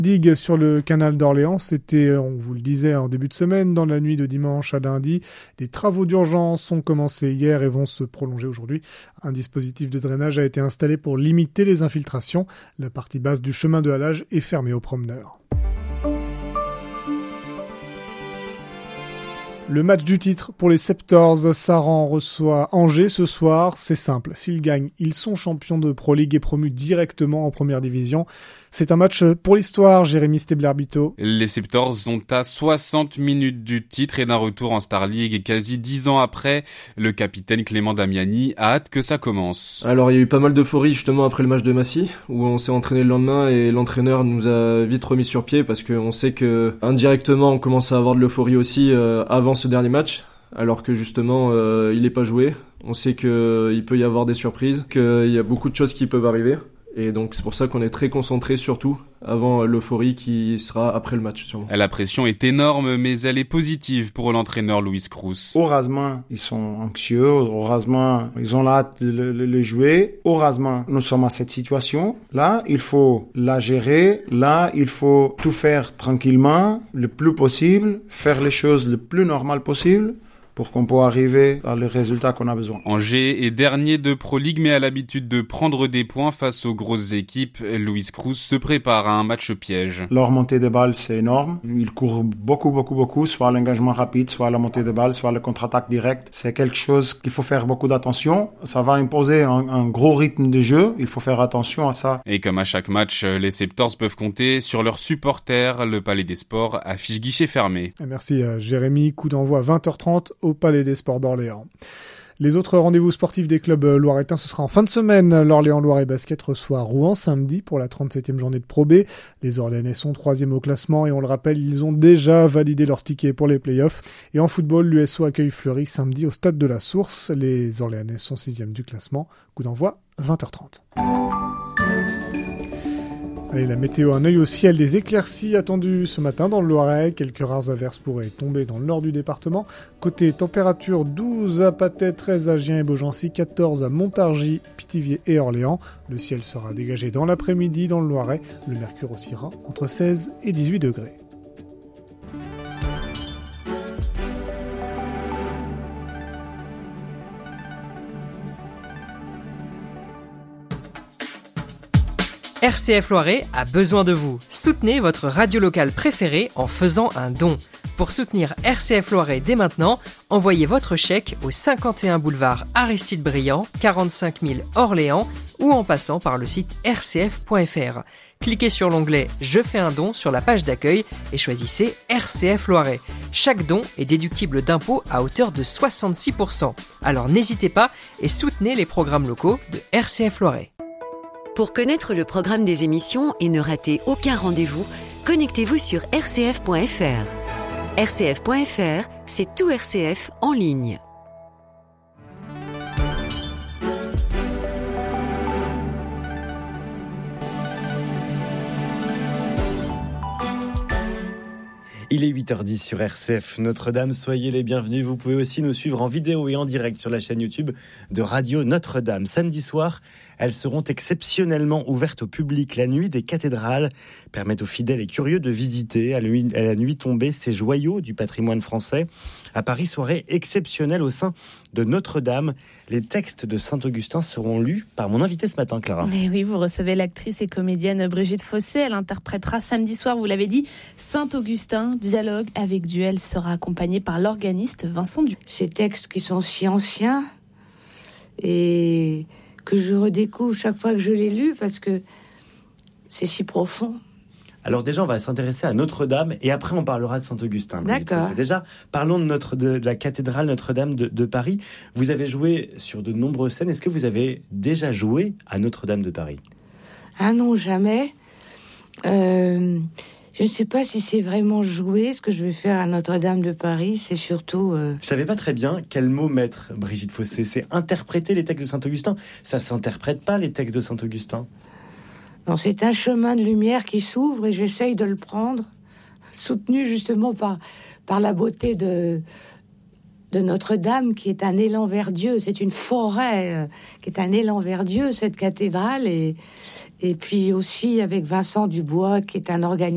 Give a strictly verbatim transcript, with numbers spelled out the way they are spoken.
Digue sur le canal d'Orléans, c'était, on vous le disait en début de semaine, dans la nuit de dimanche à lundi. Les travaux d'urgence ont commencé hier et vont se prolonger aujourd'hui. Un dispositif de drainage a été installé pour limiter les infiltrations. La partie basse du chemin de halage est fermée aux promeneurs. Le match du titre pour les Septors, Saran reçoit Angers ce soir. C'est simple, s'ils gagnent, ils sont champions de Pro League et promus directement en première division. C'est un match pour l'histoire, Jérémy Stebler-Bito. Les Septors sont à soixante minutes du titre et d'un retour en Star League et quasi dix ans après, le capitaine Clément Damiani a hâte que ça commence. Alors il y a eu pas mal d'euphorie justement après le match de Massy, où on s'est entraîné le lendemain et l'entraîneur nous a vite remis sur pied parce qu'on sait que indirectement on commence à avoir de l'euphorie aussi euh, avant ce dernier match, alors que justement euh, il n'est pas joué. On sait qu'il euh, peut y avoir des surprises, qu'il y a beaucoup de choses qui peuvent arriver. Et donc c'est pour ça qu'on est très concentré surtout avant l'euphorie qui sera après le match sûrement. La pression est énorme mais elle est positive pour l'entraîneur Luis Cruz. Heureusement, ils sont anxieux, heureusement, ils ont hâte de le, le, le jouer. Heureusement, nous sommes à cette situation. Là, il faut la gérer. Là, il faut tout faire tranquillement, le plus possible, faire les choses le plus normal possible, pour qu'on puisse arriver à le résultat qu'on a besoin. Angers est dernier de Pro League mais a l'habitude de prendre des points face aux grosses équipes. Luis Cruz se prépare à un match piège. Leur montée de balle, c'est énorme. Ils courent beaucoup, beaucoup, beaucoup, soit l'engagement rapide, soit la montée de balle, soit le contre-attaque direct. C'est quelque chose qu'il faut faire beaucoup d'attention. Ça va imposer un, un gros rythme de jeu. Il faut faire attention à ça. Et comme à chaque match, les Septors peuvent compter sur leurs supporters. Le Palais des Sports affiche guichet fermé. Merci à Jérémy. Coup d'envoi vingt heures trente au Palais des Sports d'Orléans. Les autres rendez-vous sportifs des clubs loiretains, ce sera en fin de semaine. L'Orléans Loiret Basket reçoit Rouen samedi pour la trente-septième journée de Pro B. Les Orléanais sont troisième au classement et on le rappelle, ils ont déjà validé leur ticket pour les playoffs. Et en football, l'U S O accueille Fleury samedi au stade de la Source. Les Orléanais sont sixième du classement. Coup d'envoi vingt heures trente. Allez, la météo, un œil au ciel, des éclaircies attendues ce matin dans le Loiret. Quelques rares averses pourraient tomber dans le nord du département. Côté température, douze à Patay, treize à Gien et Beaugency, quatorze à Montargis, Pithiviers et Orléans. Le ciel sera dégagé dans l'après-midi dans le Loiret. Le mercure oscillera entre seize et dix-huit degrés. R C F Loiret a besoin de vous. Soutenez votre radio locale préférée en faisant un don. Pour soutenir R C F Loiret dès maintenant, envoyez votre chèque au cinquante et un boulevard Aristide Briand, quarante-cinq mille Orléans ou en passant par le site r c f point f r. Cliquez sur l'onglet « Je fais un don » sur la page d'accueil et choisissez R C F Loiret. Chaque don est déductible d'impôt à hauteur de soixante-six pour cent. Alors n'hésitez pas et soutenez les programmes locaux de R C F Loiret. Pour connaître le programme des émissions et ne rater aucun rendez-vous, connectez-vous sur r c f point f r. r c f point f r, c'est tout R C F en ligne. Il est huit heures dix sur R C F Notre-Dame, soyez les bienvenus. Vous pouvez aussi nous suivre en vidéo et en direct sur la chaîne YouTube de Radio Notre-Dame. Samedi soir, elles seront exceptionnellement ouvertes au public. La nuit des cathédrales permet aux fidèles et curieux de visiter à la nuit tombée ces joyaux du patrimoine français. À Paris, soirée exceptionnelle au sein de Notre-Dame. Les textes de Saint-Augustin seront lus par mon invité ce matin, Clara. Et oui, vous recevez l'actrice et comédienne Brigitte Fossé. Elle interprétera samedi soir, vous l'avez dit, Saint-Augustin. Dialogue avec Dieu. Elle sera accompagnée par l'organiste Vincent Du. Ces textes qui sont si anciens et que je redécouvre chaque fois que je les lus parce que c'est si profond. Alors déjà, on va s'intéresser à Notre-Dame et après on parlera de Saint-Augustin. D'accord. C'est déjà, parlons de, notre, de, de la cathédrale Notre-Dame de, de Paris. Vous avez joué sur de nombreuses scènes. Est-ce que vous avez déjà joué à Notre-Dame de Paris ? Ah non, jamais. Euh, je ne sais pas si c'est vraiment jouer. Ce que je vais faire à Notre-Dame de Paris, c'est surtout... Euh... Je savais pas très bien quel mot mettre, Brigitte Fossé. C'est interpréter les textes de Saint-Augustin. Ça s'interprète pas, les textes de Saint-Augustin. Non, c'est un chemin de lumière qui s'ouvre et j'essaye de le prendre, soutenu justement par, par la beauté de, de Notre-Dame, qui est un élan vers Dieu. C'est une forêt euh, qui est un élan vers Dieu, cette cathédrale. Et, et puis aussi avec Vincent Dubois, qui est un organiste